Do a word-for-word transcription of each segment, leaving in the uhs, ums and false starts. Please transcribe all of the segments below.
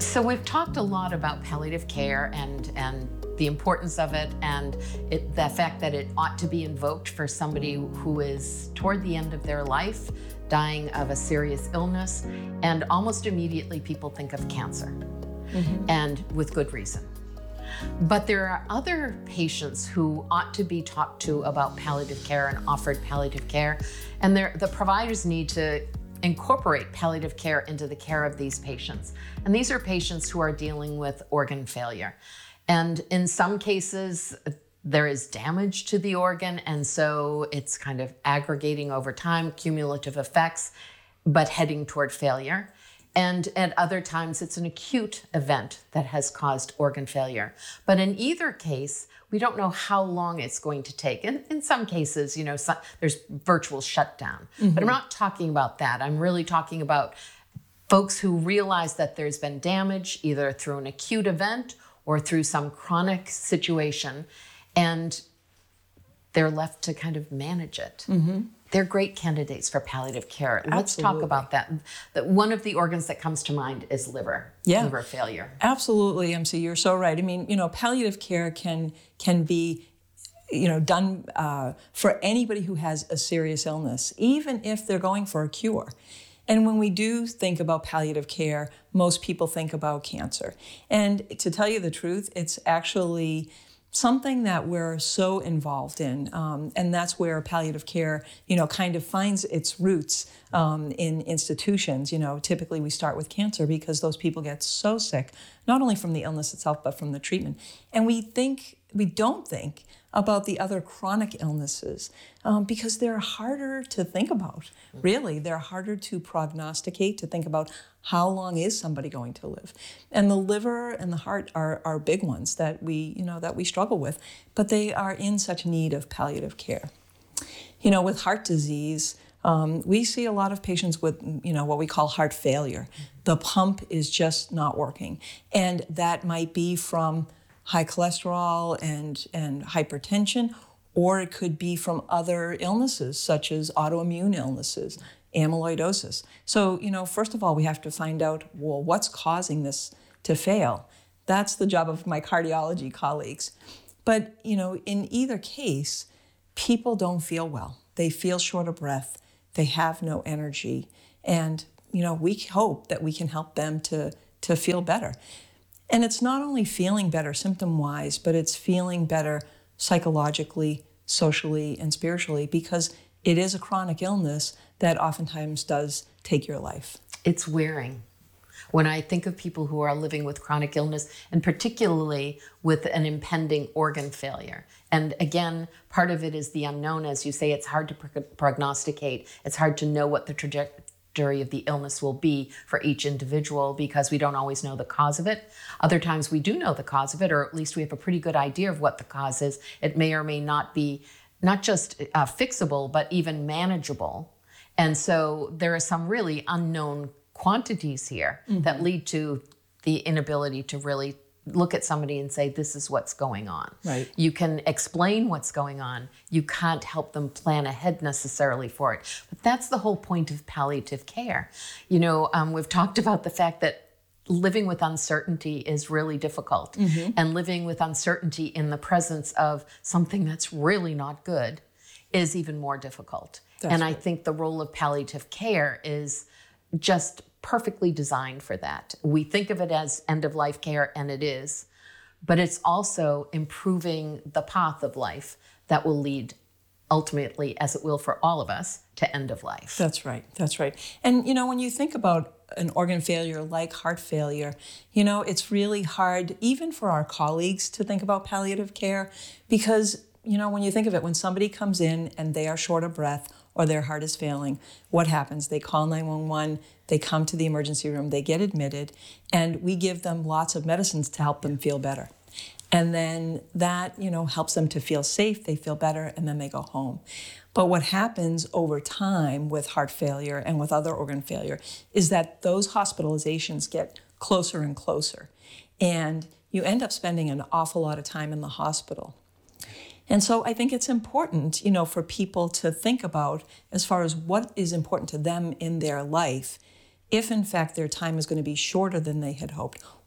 So we've talked a lot about palliative care and and the importance of it, and it, the fact that it ought to be invoked for somebody who is toward the end of their life, dying of a serious illness, and almost immediately people think of cancer, mm-hmm. and with good reason. But there are other patients who ought to be talked to about palliative care and offered palliative care, and the providers need to incorporate palliative care into the care of these patients. And these are patients who are dealing with organ failure. And in some cases, there is damage to the organ, and so it's kind of aggregating over time, cumulative effects, but heading toward failure. And at other times, it's an acute event that has caused organ failure. But in either case, we don't know how long it's going to take. And in some cases, you know, some, there's virtual shutdown. Mm-hmm. But I'm not talking about that. I'm really talking about folks who realize that there's been damage, either through an acute event or through some chronic situation, and they're left to kind of manage it. Mm-hmm. They're great candidates for palliative care. Absolutely. Let's talk about that. That one of the organs that comes to mind is liver, yeah. liver failure. Absolutely, M C, you're so right. I mean, you know, palliative care can can be, you know, done uh, for anybody who has a serious illness, even if they're going for a cure. And when we do think about palliative care, most people think about cancer. And to tell you the truth, it's actually something that we're so involved in, um, and that's where palliative care, you know, kind of finds its roots um, in institutions. You know, typically we start with cancer because those people get so sick, not only from the illness itself, but from the treatment. And we think, we don't think about the other chronic illnesses um, because they're harder to think about. Really, they're harder to prognosticate, to think about how long is somebody going to live. And the liver and the heart are, are big ones that we, you know, that we struggle with, but they are in such need of palliative care. You know, with heart disease, um, we see a lot of patients with, you know, what we call heart failure. The pump is just not working. And that might be from high cholesterol and, and hypertension, or it could be from other illnesses such as autoimmune illnesses, amyloidosis. So, you know, first of all, we have to find out, well, what's causing this to fail? That's the job of my cardiology colleagues. But, you know, in either case, people don't feel well. They feel short of breath. They have no energy. And, you know, we hope that we can help them to, to feel better. And it's not only feeling better symptom-wise, but it's feeling better psychologically, socially, and spiritually, because it is a chronic illness that oftentimes does take your life. It's wearing. When I think of people who are living with chronic illness, and particularly with an impending organ failure, and again, part of it is the unknown. As you say, it's hard to pro- prognosticate. It's hard to know what the trajectory of the illness will be for each individual because we don't always know the cause of it. Other times we do know the cause of it, or at least we have a pretty good idea of what the cause is. It may or may not be not just uh, fixable, but even manageable. And so there are some really unknown quantities here mm-hmm. that lead to the inability to really look at somebody and say, this is what's going on. Right. You can explain what's going on. You can't help them plan ahead necessarily for it. But that's the whole point of palliative care. You know, um, we've talked about the fact that living with uncertainty is really difficult. Mm-hmm. And living with uncertainty in the presence of something that's really not good is even more difficult. That's and right. I think the role of palliative care is just perfectly designed for that. We think of it as end-of-life care, and it is, but it's also improving the path of life that will lead ultimately, as it will for all of us, to end of life. That's right, that's right. And you know, when you think about an organ failure like heart failure, you know, it's really hard, even for our colleagues, to think about palliative care because, you know, when you think of it, when somebody comes in and they are short of breath or their heart is failing, what happens? They call nine one one, they come to the emergency room, they get admitted, and we give them lots of medicines to help them feel better. And then that, you know, helps them to feel safe, they feel better, and then they go home. But what happens over time with heart failure and with other organ failure is that those hospitalizations get closer and closer. And you end up spending an awful lot of time in the hospital. And so I think it's important, you know, for people to think about as far as what is important to them in their life, if in fact their time is going to be shorter than they had hoped,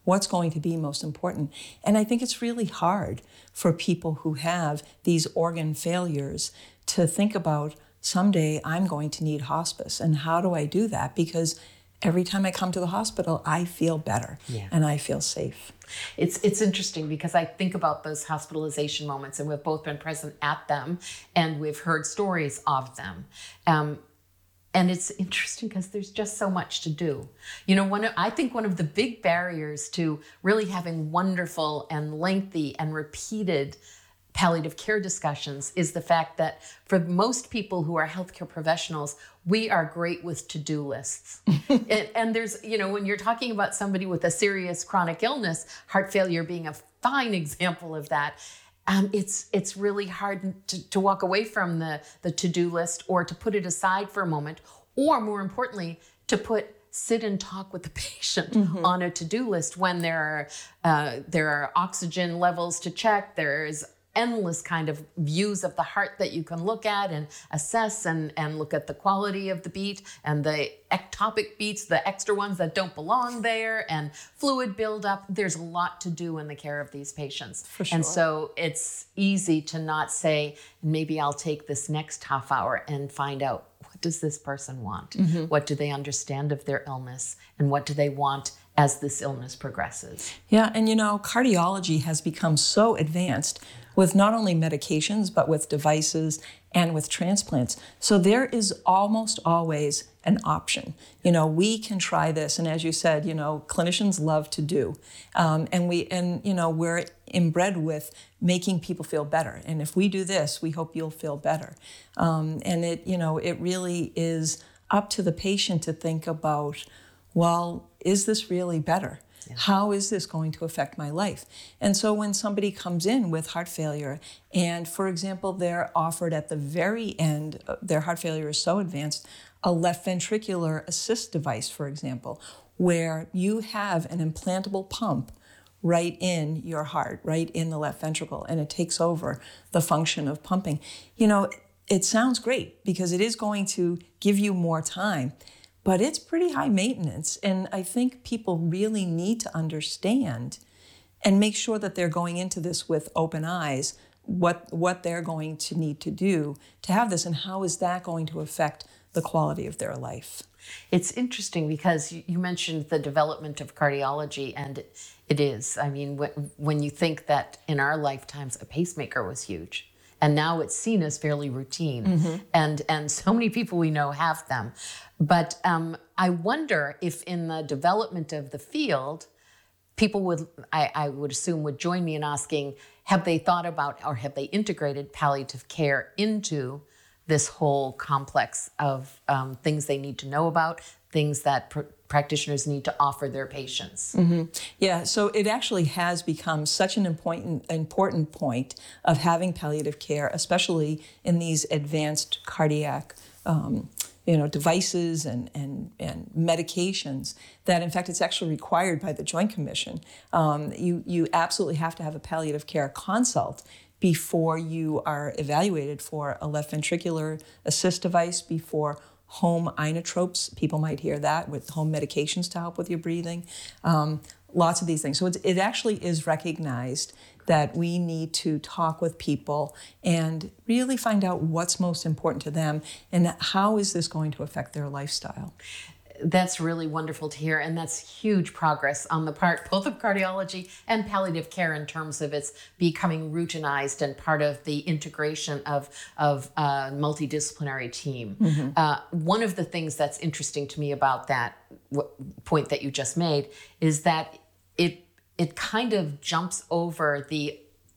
what's going to be most important. And I think it's really hard for people who have these organ failures to think about, someday I'm going to need hospice, and how do I do that? Because every time I come to the hospital, I feel better yeah. and I feel safe. It's it's interesting because I think about those hospitalization moments, and we've both been present at them, and we've heard stories of them. Um, and it's interesting because there's just so much to do. You know, one of, I think one of the big barriers to really having wonderful and lengthy and repeated palliative care discussions is the fact that for most people who are healthcare professionals, we are great with to-do lists. and, and there's, you know, when you're talking about somebody with a serious chronic illness, heart failure being a fine example of that, um, it's it's really hard to, to walk away from the, the to-do list, or to put it aside for a moment, or more importantly, to put sit and talk with the patient mm-hmm. on a to-do list when there are uh, there are oxygen levels to check, there's endless kind of views of the heart that you can look at and assess, and, and look at the quality of the beat and the ectopic beats, the extra ones that don't belong there, and fluid buildup. There's a lot to do in the care of these patients. For sure. And so it's easy to not say, maybe I'll take this next half hour and find out, what does this person want? Mm-hmm. What do they understand of their illness? And what do they want as this illness progresses? Yeah, and you know, cardiology has become so advanced with not only medications, but with devices and with transplants. So there is almost always an option. You know, we can try this, and as you said, you know, clinicians love to do, um, and we, and you know, we're inbred with making people feel better. And if we do this, we hope you'll feel better. Um, and it, you know, it really is up to the patient to think about, well, is this really better? Yeah. How is this going to affect my life? And so when somebody comes in with heart failure, and for example, they're offered at the very end, their heart failure is so advanced, a left ventricular assist device, for example, where you have an implantable pump right in your heart, right in the left ventricle, and it takes over the function of pumping. You know, it sounds great because it is going to give you more time, but it's pretty high maintenance. And I think people really need to understand and make sure that they're going into this with open eyes, what, what they're going to need to do to have this, and how is that going to affect the quality of their life. It's interesting because you mentioned the development of cardiology, and it is. I mean, when you think that in our lifetimes a pacemaker was huge, and now it's seen as fairly routine, mm-hmm. and and so many people we know have them. But um, I wonder if in the development of the field, people would, I, I would assume, would join me in asking, have they thought about, or have they integrated palliative care into this whole complex of um, things they need to know about, things that pr- practitioners need to offer their patients? Mm-hmm. Yeah, so it actually has become such an important important point of having palliative care, especially in these advanced cardiac um, you know, devices and, and, and medications, that in fact it's actually required by the Joint Commission. Um, you, you absolutely have to have a palliative care consult before you are evaluated for a left ventricular assist device, before home inotropes. People might hear that, with home medications to help with your breathing. Um, lots of these things. So it's, it actually is recognized that we need to talk with people and really find out what's most important to them and how is this going to affect their lifestyle. That's really wonderful to hear, and that's huge progress on the part both of cardiology and palliative care in terms of its becoming routinized and part of the integration of, of a multidisciplinary team. Mm-hmm. Uh, one of the things that's interesting to me about that w- point that you just made is that it it kind of jumps over the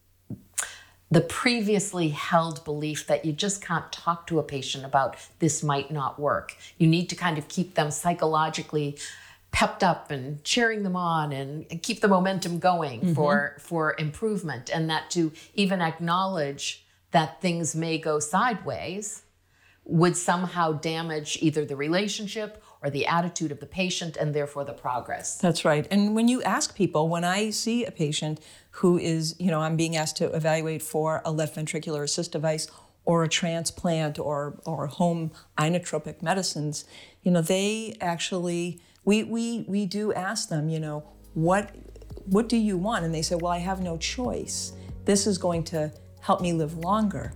the previously held belief that you just can't talk to a patient about this might not work. You need to kind of keep them psychologically pepped up and cheering them on and keep the momentum going mm-hmm. for, for improvement, and that to even acknowledge that things may go sideways would somehow damage either the relationship or the attitude of the patient, and therefore the progress. That's right. And when you ask people, when I see a patient who is, you know, I'm being asked to evaluate for a left ventricular assist device or a transplant or or home inotropic medicines, you know, they actually, we we we do ask them, you know, what what do you want? And they say, well, I have no choice. This is going to help me live longer.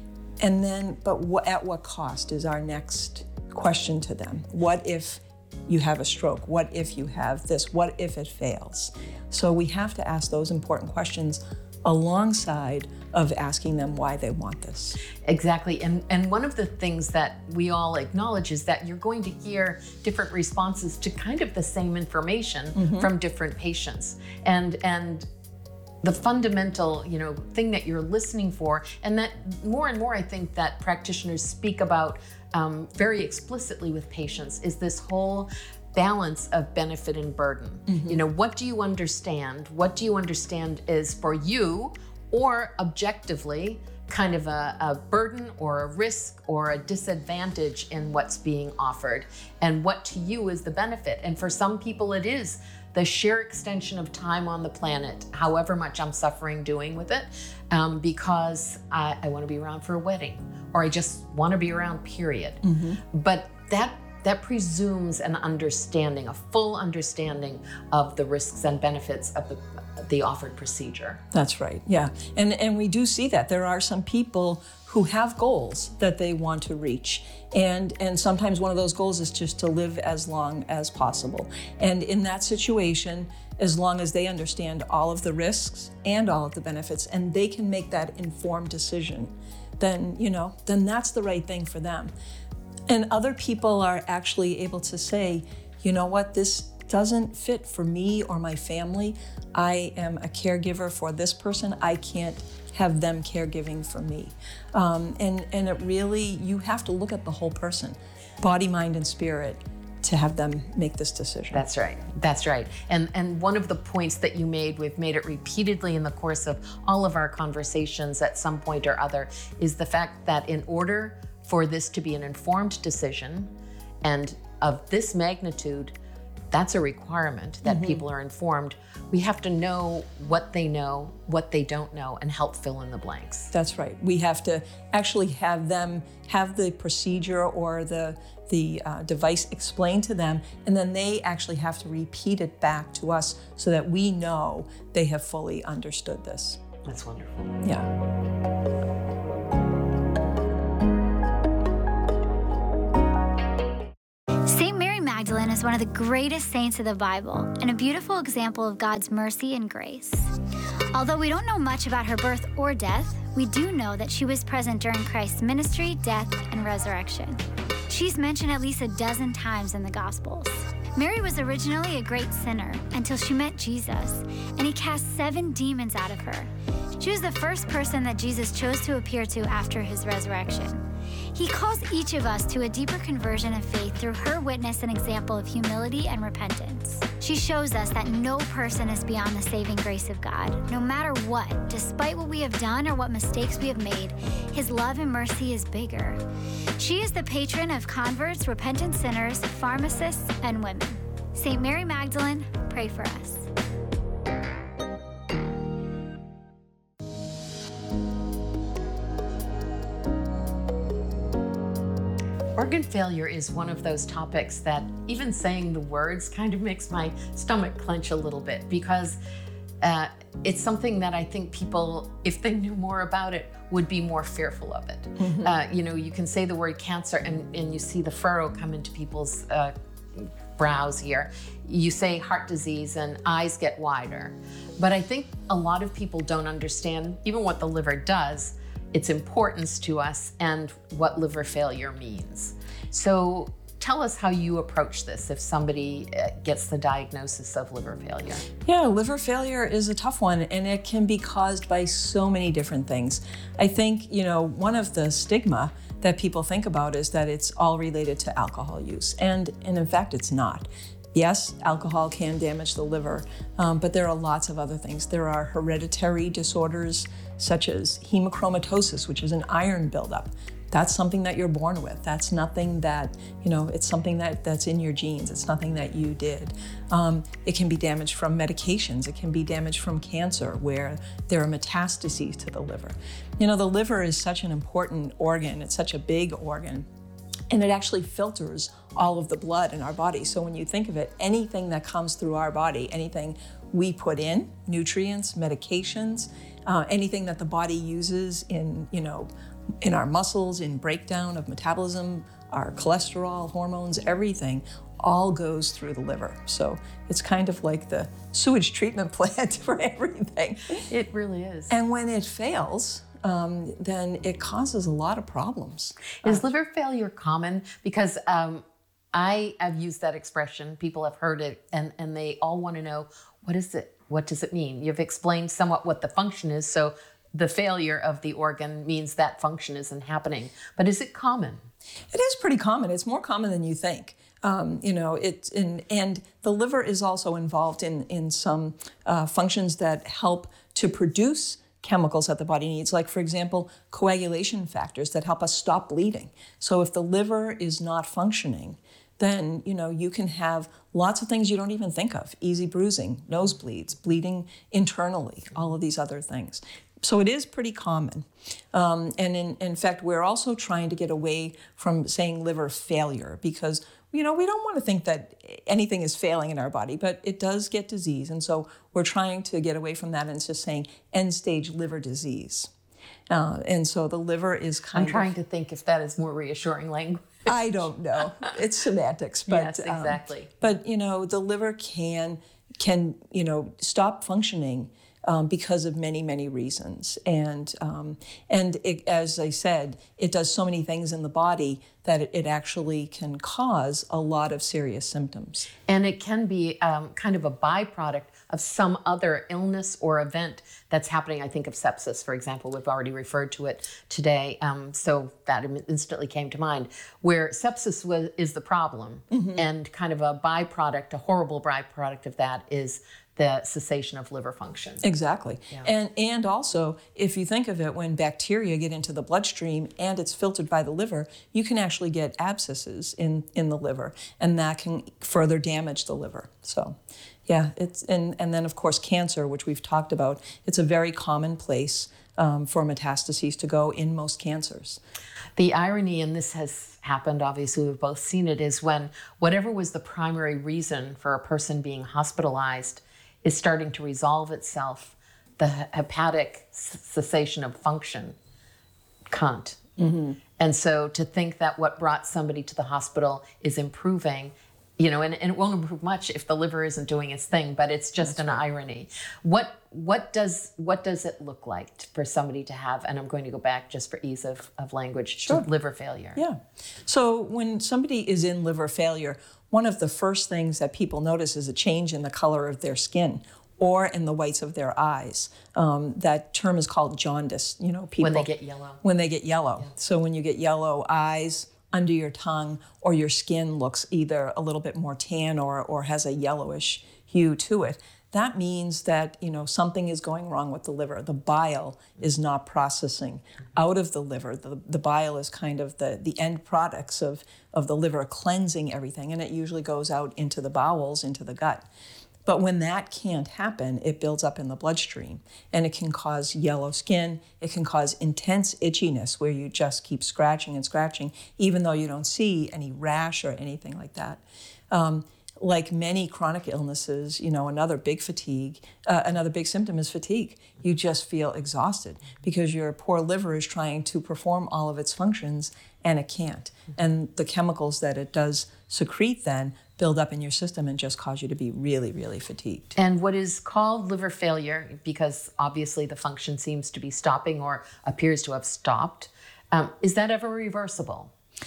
And then, but what, at what cost is our next question to them. What if you have a stroke? What if you have this? What if it fails? So we have to ask those important questions alongside of asking them why they want this. Exactly. And and one of the things that we all acknowledge is that you're going to hear different responses to kind of the same information mm-hmm. from different patients. And and the fundamental, you know, thing that you're listening for, and that more and more I think that practitioners speak about um, very explicitly with patients, is this whole balance of benefit and burden. Mm-hmm. You know, what do you understand? What do you understand is for you, or objectively kind of a, a burden or a risk or a disadvantage in what's being offered, and what to you is the benefit. And for some people it is the sheer extension of time on the planet, however much I'm suffering doing with it, um, because I, I want to be around for a wedding, or I just want to be around, period. Mm-hmm. But that that presumes an understanding, a full understanding of the risks and benefits of the the offered procedure. That's right, yeah. And and we do see that. There are some people who have goals that they want to reach. And, and sometimes one of those goals is just to live as long as possible. And in that situation, as long as they understand all of the risks and all of the benefits, and they can make that informed decision, then, you know, then that's the right thing for them. And other people are actually able to say, you know what, this doesn't fit for me or my family. I am a caregiver for this person. I can't have them caregiving for me. Um, and, and it really, you have to look at the whole person, body, mind, and spirit, to have them make this decision. That's right, that's right. And, and one of the points that you made, we've made it repeatedly in the course of all of our conversations at some point or other, is the fact that in order for this to be an informed decision, and of this magnitude, that's a requirement that mm-hmm. people are informed. We have to know what they know, what they don't know, and help fill in the blanks. That's right. We have to actually have them have the procedure or the, the uh, device explained to them, and then they actually have to repeat it back to us so that we know they have fully understood this. That's wonderful. Yeah. Magdalene is one of the greatest saints of the Bible and a beautiful example of God's mercy and grace. Although we don't know much about her birth or death, we do know that she was present during Christ's ministry, death, and resurrection. She's mentioned at least a dozen times in the Gospels. Mary was originally a great sinner until she met Jesus, and he cast seven demons out of her. She was the first person that Jesus chose to appear to after his resurrection. He calls each of us to a deeper conversion of faith through her witness and example of humility and repentance. She shows us that no person is beyond the saving grace of God. No matter what, despite what we have done or what mistakes we have made, his love and mercy is bigger. She is the patron of converts, repentant sinners, pharmacists, and women. Saint Mary Magdalene, pray for us. Organ failure is one of those topics that even saying the words kind of makes my stomach clench a little bit, because uh, it's something that I think people, if they knew more about it, would be more fearful of it. Mm-hmm. Uh, you know, you can say the word cancer and, and you see the furrow come into people's uh, brows here. You say heart disease and eyes get wider. But I think a lot of people don't understand even what the liver does, its importance to us, and what liver failure means. So tell us how you approach this if somebody gets the diagnosis of liver failure. Yeah, liver failure is a tough one, and it can be caused by so many different things. I think, you know, one of the stigma that people think about is that it's all related to alcohol use, and, and in fact, it's not. Yes, alcohol can damage the liver, um, but there are lots of other things. There are hereditary disorders such as hemochromatosis, which is an iron buildup. That's something that you're born with. That's nothing that, you know, it's something that, that's in your genes. It's nothing that you did. Um, it can be damaged from medications. It can be damaged from cancer, where there are metastases to the liver. You know, the liver is such an important organ. It's such a big organ. And it actually filters all of the blood in our body. So when you think of it, anything that comes through our body, anything we put in, nutrients, medications, uh, anything that the body uses in, you know, in our muscles, in breakdown of metabolism, our cholesterol, hormones, everything, all goes through the liver. So it's kind of like the sewage treatment plant for everything. It really is. And when it fails, um, then it causes a lot of problems. Is Uh, liver failure common? Because um, I have used that expression. People have heard it, and, and they all want to know, what is it? What does it mean? You've explained somewhat what the function is, so the failure of the organ means that function isn't happening. But is it common? It is pretty common. It's more common than you think. Um, you know, it's in, and the liver is also involved in in some uh, functions that help to produce chemicals that the body needs, like, for example, coagulation factors that help us stop bleeding. So if the liver is not functioning, then, you know, you can have lots of things you don't even think of: easy bruising, nosebleeds, bleeding internally, all of these other things. So it is pretty common. Um, and in, in fact, we're also trying to get away from saying liver failure, because, you know, we don't want to think that anything is failing in our body, but it does get disease. And so we're trying to get away from that and just saying end-stage liver disease. Uh, and so the liver is kind I'm of... trying to think if that is more reassuring language. I don't know. It's semantics. But, Yes, exactly. Um, but, you know, the liver can, can you know, stop functioning Um, because of many, many reasons. And um, and it, as I said, it does so many things in the body that it, it actually can cause a lot of serious symptoms. And it can be um, kind of a byproduct of some other illness or event that's happening. I think of sepsis, for example. We've already referred to it today. Um, so that instantly came to mind, where sepsis was, is the problem. Mm-hmm. And kind of a byproduct, a horrible byproduct of that is the cessation of liver function. Exactly. Yeah. And and also, if you think of it, when bacteria get into the bloodstream and it's filtered by the liver, you can actually get abscesses in, in the liver, and that can further damage the liver. So, yeah, it's and, and then, of course, cancer, which we've talked about, it's a very common place um, for metastases to go in most cancers. The irony, and this has happened, obviously we've both seen it, is when whatever was the primary reason for a person being hospitalized is starting to resolve itself, the hepatic cessation of function can't. Mm-hmm. And so to think that what brought somebody to the hospital is improving, you know, and, and it won't improve much if the liver isn't doing its thing, but it's just That's an right. irony. What what does what does it look like for somebody to have, and I'm going to go back just for ease of, of language, Sure. liver failure? Yeah. So when somebody is in liver failure, one of the first things that people notice is a change in the color of their skin or in the whites of their eyes. Um, that term is called jaundice. You know, people When they get yellow. When they get yellow. Yeah. So when you get yellow eyes under your tongue, or your skin looks either a little bit more tan or or has a yellowish hue to it, that means that, you know, something is going wrong with the liver. The bile is not processing out of the liver. The, the bile is kind of the, the end products of, of the liver cleansing everything, and it usually goes out into the bowels, into the gut. But when that can't happen, it builds up in the bloodstream, and it can cause yellow skin. It can cause intense itchiness where you just keep scratching and scratching, even though you don't see any rash or anything like that. Um, Like many chronic illnesses, you know, another big fatigue, uh, another big symptom is fatigue. You just feel exhausted because your poor liver is trying to perform all of its functions and it can't. And the chemicals that it does secrete then build up in your system and just cause you to be really, really fatigued. And what is called liver failure, because obviously the function seems to be stopping or appears to have stopped, um, is that ever reversible?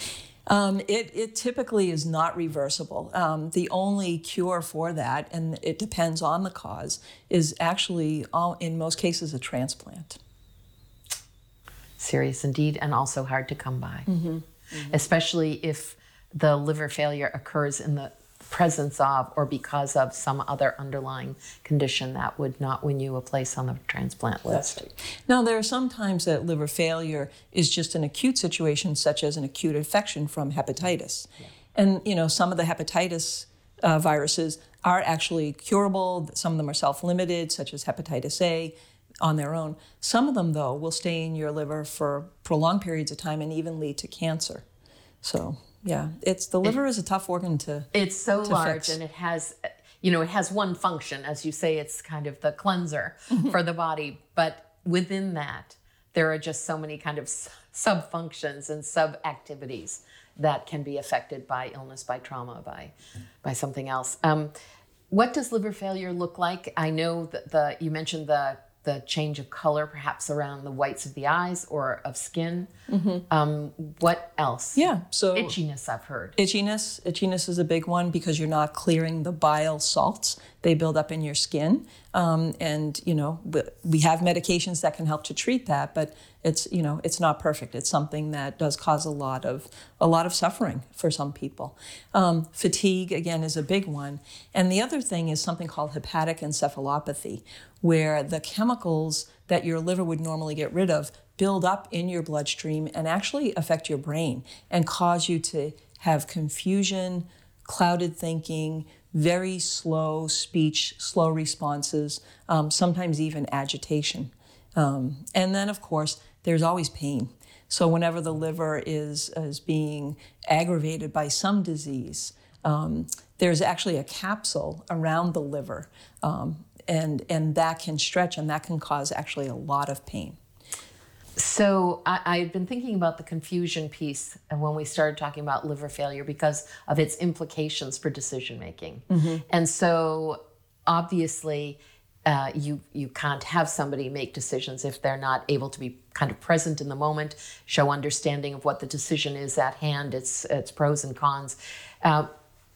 Um, it, it typically is not reversible. Um, the only cure for that, and it depends on the cause, is actually, all, in most cases, a transplant. Serious indeed, and also hard to come by. Mm-hmm. Mm-hmm. Especially if the liver failure occurs in the presence of or because of some other underlying condition that would not win you a place on the transplant list. That's right. Now, there are some times that liver failure is just an acute situation, such as an acute infection from hepatitis. Yeah. And, you know, some of the hepatitis uh, viruses are actually curable. Some of them are self-limited, such as hepatitis A, on their own. Some of them, though, will stay in your liver for prolonged periods of time and even lead to cancer. So, yeah, it's the liver it, is a tough organ to It's so to large, fix. And it has, you know, it has one function. As you say, it's kind of the cleanser for the body. But within that, there are just so many kind of sub-functions and sub-activities that can be affected by illness, by trauma, by, by something else. Um, what does liver failure look like? I know that the you mentioned the the change of color, perhaps around the whites of the eyes or of skin. Mm-hmm. Um, what else? Yeah, so itchiness, I've heard. Itchiness, itchiness is a big one because you're not clearing the bile salts. They build up in your skin, um, and you know we have medications that can help to treat that, but it's you know it's not perfect. It's something that does cause a lot of a lot of suffering for some people. Um, fatigue again is a big one, and the other thing is something called hepatic encephalopathy, where the chemicals that your liver would normally get rid of build up in your bloodstream and actually affect your brain and cause you to have confusion, clouded thinking, very slow speech, slow responses, um, sometimes even agitation. Um, and then, of course, there's always pain. So whenever the liver is, is being aggravated by some disease, um, there's actually a capsule around the liver, um, and, and that can stretch and that can cause actually a lot of pain. So I, I had been thinking about the confusion piece when we started talking about liver failure because of its implications for decision making. Mm-hmm. And so obviously uh, you you can't have somebody make decisions if they're not able to be kind of present in the moment, show understanding of what the decision is at hand, its its pros and cons. Uh,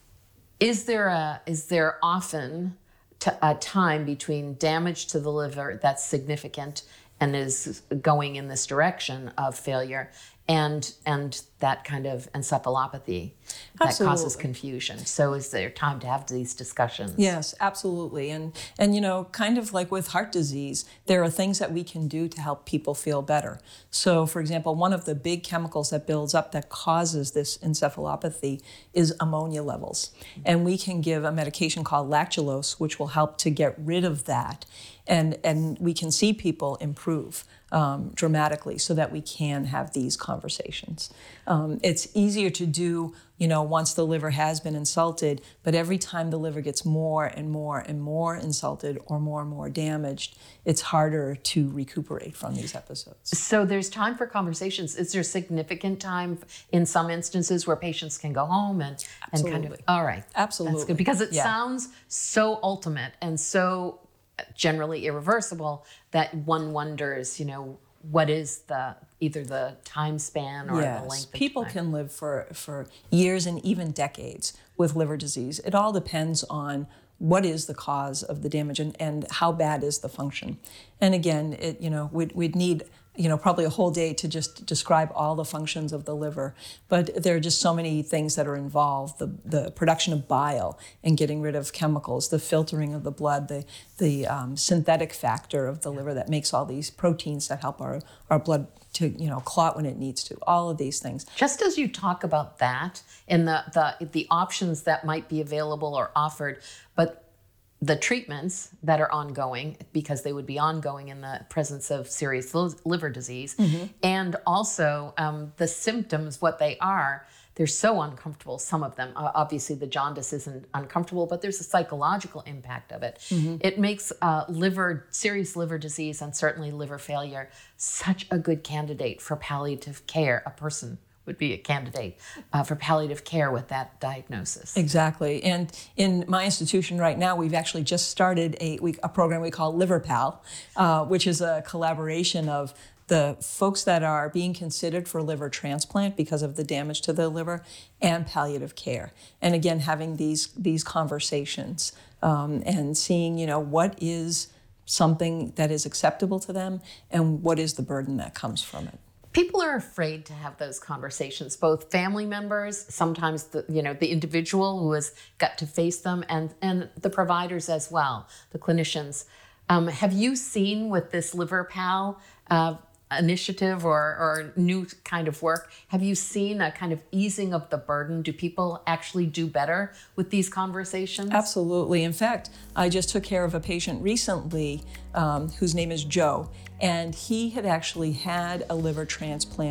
is there a is there often t- a time between damage to the liver that's significant and is going in this direction of failure, and and that kind of encephalopathy that Absolutely. causes confusion? So is there time to have these discussions? Yes, absolutely. And, and you know, kind of like with heart disease, there are things that we can do to help people feel better. So, for example, one of the big chemicals that builds up that causes this encephalopathy is ammonia levels. And we can give a medication called lactulose, which will help to get rid of that. And, and we can see people improve um, dramatically so that we can have these conversations. Um, it's easier to do, you know, once the liver has been insulted, but every time the liver gets more and more and more insulted or more and more damaged, it's harder to recuperate from these episodes. So there's time for conversations. Is there significant time in some instances where patients can go home and, and kind of, all right. Absolutely. That's good, because it Yeah. sounds so ultimate and so generally irreversible that one wonders, you know, what is the either the time span or yes. the length of People time? can live for, for years and even decades with liver disease. It all depends on what is the cause of the damage and, and how bad is the function. And again, it you know we'd, we'd need you know probably a whole day to just describe all the functions of the liver. But there are just so many things that are involved: the the production of bile and getting rid of chemicals, the filtering of the blood, the the um, synthetic factor of the liver that makes all these proteins that help our, our blood to you know clot when it needs to. All of these things. Just as you talk about that and the the the options that might be available or offered, but the treatments that are ongoing, because they would be ongoing in the presence of serious li- liver disease, mm-hmm. and also um, the symptoms, what they are, they're so uncomfortable, some of them. Uh, obviously, the jaundice isn't uncomfortable, but there's a psychological impact of it. Mm-hmm. It makes uh, liver, serious liver disease and certainly liver failure such a good candidate for palliative care. A person would be a candidate uh, for palliative care with that diagnosis. Exactly. And in my institution right now, we've actually just started a, we, a program we call LiverPal, uh, which is a collaboration of the folks that are being considered for liver transplant because of the damage to the liver and palliative care. And again, having these, these conversations um, and seeing, you know, what is something that is acceptable to them and what is the burden that comes from it. People are afraid to have those conversations, both family members, sometimes the you know the individual who has got to face them, and, and the providers as well, the clinicians. Um, have you seen with this LiverPal uh, initiative or, or new kind of work, have you seen a kind of easing of the burden? Do people actually do better with these conversations? Absolutely. In fact, I just took care of a patient recently um, whose name is Joe, and he had actually had a liver transplant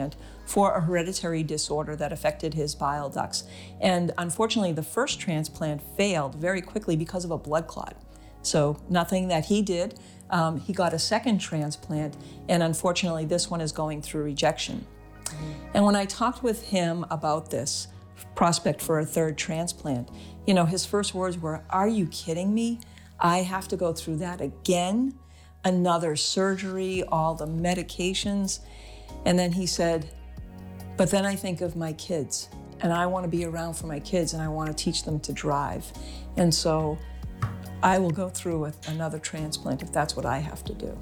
for a hereditary disorder that affected his bile ducts. And unfortunately, the first transplant failed very quickly because of a blood clot. So nothing that he did. Um, he got a second transplant, and unfortunately, this one is going through rejection. And when I talked with him about this prospect for a third transplant, you know, his first words were, "Are you kidding me? I have to go through that again? Another surgery, all the medications?" And then he said, "But then I think of my kids, and I want to be around for my kids, and I want to teach them to drive. And so I will go through with another transplant if that's what I have to do."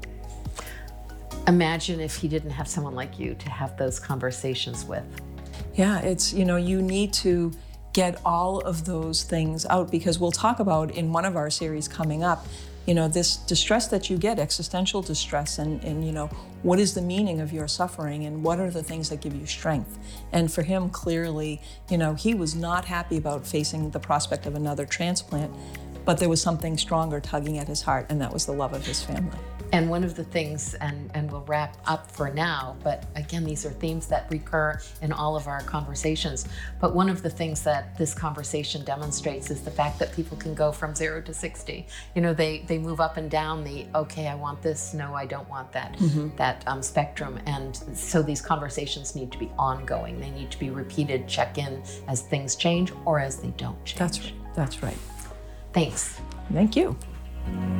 Imagine if he didn't have someone like you to have those conversations with. Yeah, it's, you know, you need to get all of those things out, because we'll talk about in one of our series coming up, you know, this distress that you get, existential distress, and, and, you know, what is the meaning of your suffering and what are the things that give you strength? And for him, clearly, you know, he was not happy about facing the prospect of another transplant, but there was something stronger tugging at his heart, and that was the love of his family. And one of the things, and, and we'll wrap up for now, but again, these are themes that recur in all of our conversations. But one of the things that this conversation demonstrates is the fact that people can go from zero to sixty. You know, they, they move up and down the, okay, I want this, no, I don't want that, mm-hmm. that um, spectrum. And so these conversations need to be ongoing. They need to be repeated, check in as things change or as they don't change. That's right. That's right. Thanks. Thank you.